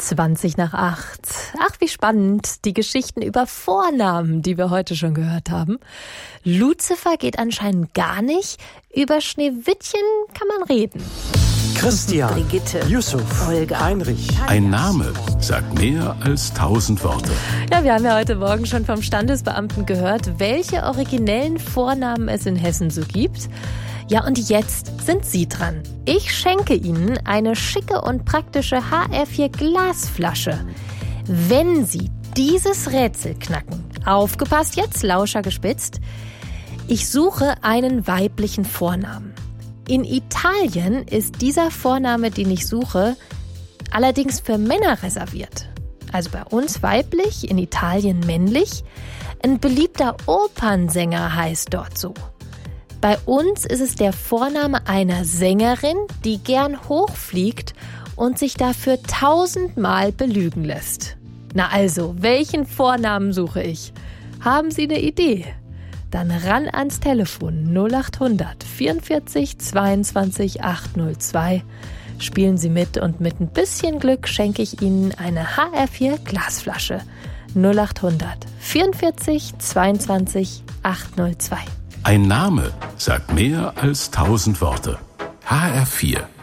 7:20 Ach, wie spannend. Die Geschichten über Vornamen, die wir heute schon gehört haben. Luzifer geht anscheinend gar nicht. Über Schneewittchen kann man reden. Christian, Brigitte, Yusuf, Olga, Heinrich. Ein Name sagt mehr als 1000 Worte. Ja, wir haben ja heute Morgen schon vom Standesbeamten gehört, welche originellen Vornamen es in Hessen so gibt. Ja, und jetzt sind Sie dran. Ich schenke Ihnen eine schicke und praktische HR4 Glasflasche. Wenn Sie dieses Rätsel knacken, aufgepasst jetzt, Lauscher gespitzt, ich suche einen weiblichen Vornamen. In Italien ist dieser Vorname, den ich suche, allerdings für Männer reserviert. Also bei uns weiblich, in Italien männlich. Ein beliebter Opernsänger heißt dort so. Bei uns ist es der Vorname einer Sängerin, die gern hochfliegt und sich dafür 1000-mal belügen lässt. Na also, welchen Vornamen suche ich? Haben Sie eine Idee? Dann ran ans Telefon 0800 44 22 802. Spielen Sie mit und mit ein bisschen Glück schenke ich Ihnen eine HR4 Glasflasche. 0800 44 22 802. Ein Name sagt mehr als 1000 Worte. HR4